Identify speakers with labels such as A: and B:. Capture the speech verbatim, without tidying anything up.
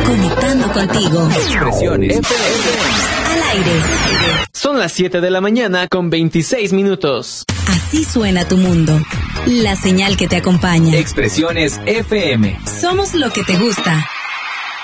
A: conectando contigo.
B: Expresiones F M.
A: Al aire.
C: Son las siete de la mañana con veintiséis minutos.
A: Así suena tu mundo. La señal que te acompaña.
B: Expresiones F M.
A: Somos lo que te gusta.